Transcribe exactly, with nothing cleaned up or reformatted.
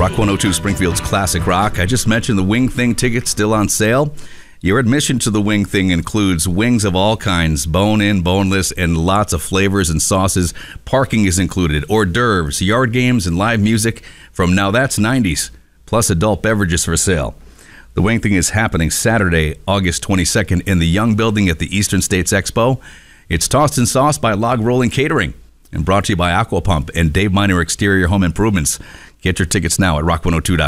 Rock one oh two Springfield's Classic Rock. I just mentioned the Wing Thing tickets still on sale. Your admission to the Wing Thing includes wings of all kinds, bone-in, boneless, and lots of flavors and sauces. Parking is included, hors d'oeuvres, yard games, and live music from Now That's nineties, plus adult beverages for sale. The Wing Thing is happening Saturday, August twenty-second in the Young Building at the Eastern States Expo. It's tossed and sauced by Log Rolling Catering and brought to you by Aqua Pump and Dave Miner Exterior Home Improvements. Get your tickets now at rock one oh two dot com.